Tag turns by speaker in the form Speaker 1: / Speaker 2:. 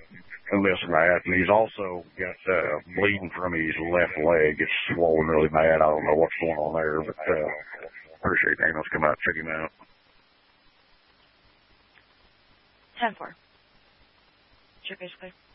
Speaker 1: this and that. And he's also got bleeding from his left leg. It's swollen really bad. I don't know what's going on there, but appreciate the ambulance come out and check him out.
Speaker 2: 10-4. Your case, please.